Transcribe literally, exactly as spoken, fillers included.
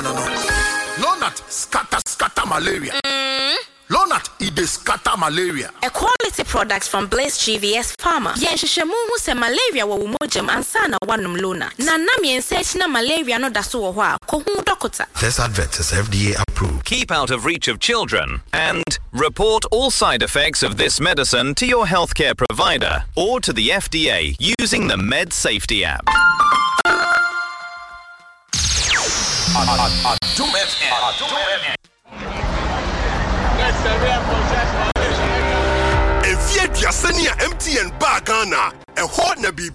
no, no. Lonat scatter, scatter malaria. Mm. Lonat, it is scatter malaria. A quality product from Blaze G V S Pharma. Yen shishemu hu se malaria wa umojem ansana wanum Lonat. Na nam yen search na malaria no daso wo ho a ko hu dokota. This advert is F D A approved. Keep out of reach of children and report all side effects of this medicine to your healthcare provider or to the F D A using the Med Safety app. If you're M T N Bagana, a hot nabi